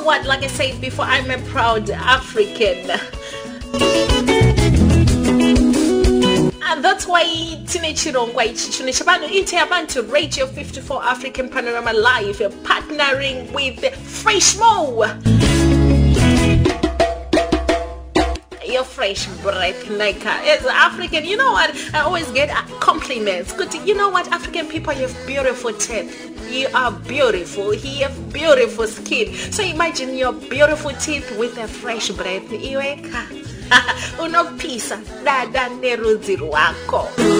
what, like I said before, I'm a proud African. And that's why Tinechirongwa Ichichunechabano Intiabantu Radio 54 African Panorama Live, partnering with Fresh Mo. Your fresh breath, Nika. As African, you know what? I always get compliments. Good, you know what? African people, you have beautiful teeth. You are beautiful. You have beautiful skin. So imagine your beautiful teeth with a fresh breath. Iweka. Unopisa dada nerudzi rwako.